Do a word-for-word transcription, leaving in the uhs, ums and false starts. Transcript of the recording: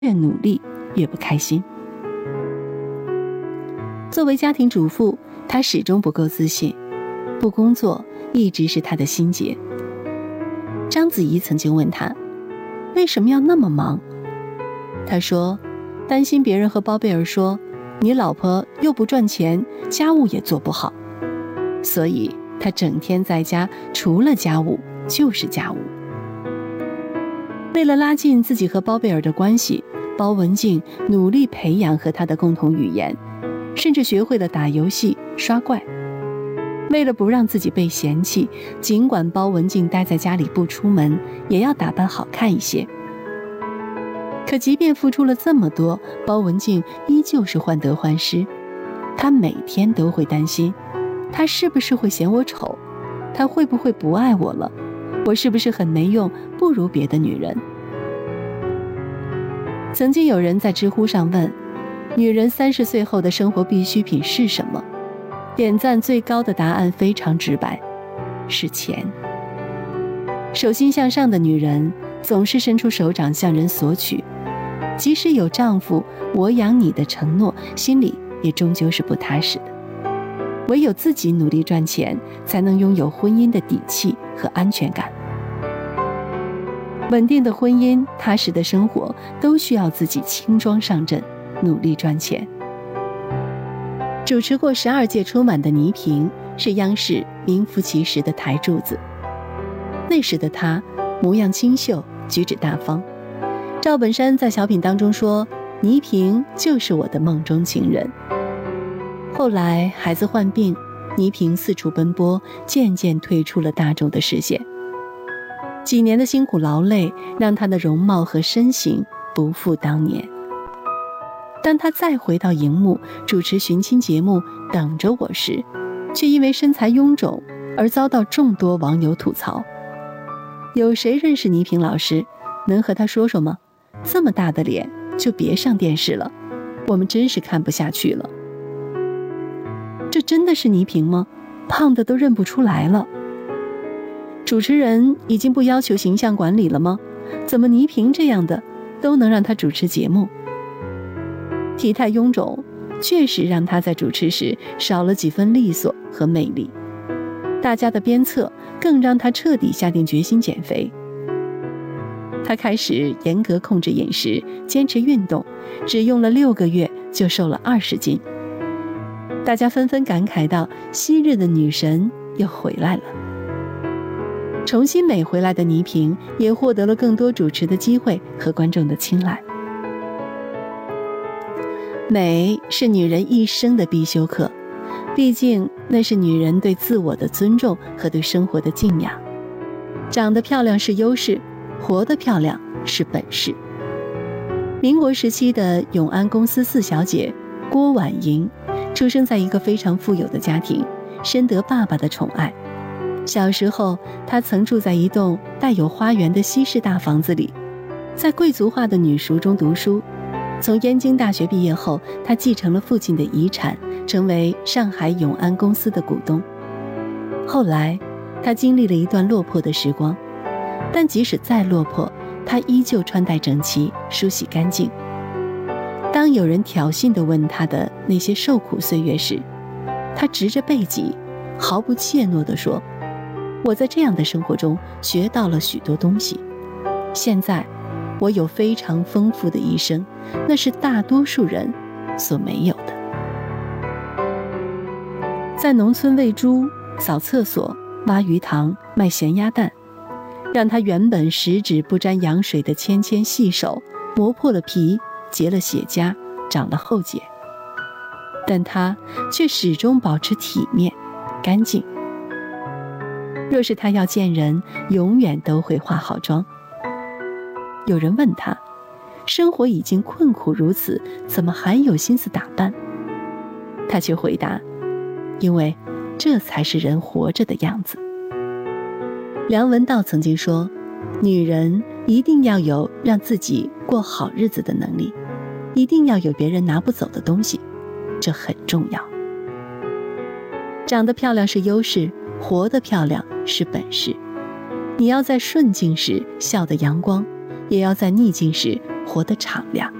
越努力越不开心。作为家庭主妇，她始终不够自信，不工作一直是她的心结。章子怡曾经问她，为什么要那么忙？她说，担心别人和包贝尔说，你老婆又不赚钱，家务也做不好，所以她整天在家，除了家务就是家务。为了拉近自己和包贝尔的关系，包文婧努力培养和他的共同语言，甚至学会了打游戏、刷怪。为了不让自己被嫌弃，尽管包文婧待在家里不出门，也要打扮好看一些。可即便付出了这么多，包文婧依旧是患得患失。她每天都会担心，他是不是会嫌我丑？他会不会不爱我了？我是不是很没用，不如别的女人？曾经有人在知乎上问，女人三十岁后的生活必需品是什么？点赞最高的答案非常直白，是钱。手心向上的女人总是伸出手掌向人索取，即使有丈夫我养你的承诺，心里也终究是不踏实的。唯有自己努力赚钱，才能拥有婚姻的底气和安全感。稳定的婚姻，踏实的生活，都需要自己轻装上阵，努力赚钱。主持过十二届春晚的倪萍，是央视名副其实的台柱子。那时的她模样清秀，举止大方。赵本山在小品当中说，倪萍就是我的梦中情人。后来孩子患病，倪萍四处奔波，渐渐退出了大众的视线。几年的辛苦劳累，让她的容貌和身形不复当年。当她再回到荧幕主持寻亲节目《等着我》时，却因为身材臃肿而遭到众多网友吐槽。有谁认识倪萍老师？能和她说说吗？这么大的脸就别上电视了，我们真是看不下去了。这真的是倪萍吗？胖的都认不出来了。主持人已经不要求形象管理了吗？怎么倪萍这样的都能让她主持节目？体态臃肿确实让她在主持时少了几分利索和魅力，大家的鞭策更让她彻底下定决心减肥。她开始严格控制饮食，坚持运动，只用了六个月就瘦了二十斤。大家纷纷感慨到，昔日的女神又回来了。重新美回来的倪萍也获得了更多主持的机会和观众的青睐。美是女人一生的必修课，毕竟那是女人对自我的尊重和对生活的敬仰。长得漂亮是优势，活得漂亮是本事。民国时期的永安公司四小姐郭婉莹，出生在一个非常富有的家庭，深得爸爸的宠爱。小时候，她曾住在一栋带有花园的西式大房子里，在贵族化的女塾中读书。从燕京大学毕业后，她继承了父亲的遗产，成为上海永安公司的股东。后来，她经历了一段落魄的时光，但即使再落魄，她依旧穿戴整齐，梳洗干净。当有人挑衅地问她的那些受苦岁月时，她直着背脊，毫不怯懦地说，我在这样的生活中学到了许多东西，现在我有非常丰富的一生，那是大多数人所没有的。在农村喂猪、扫厕所、挖鱼塘、卖咸鸭蛋，让他原本十指不沾阳水的纤纤细手磨破了皮，结了血痂，长了厚茧，但他却始终保持体面干净。若是他要见人，永远都会化好妆。有人问他，生活已经困苦如此，怎么还有心思打扮？他却回答，因为这才是人活着的样子。梁文道曾经说，女人一定要有让自己过好日子的能力，一定要有别人拿不走的东西，这很重要。长得漂亮是优势，活得漂亮是本事。你要在顺境时笑得阳光，也要在逆境时活得敞亮。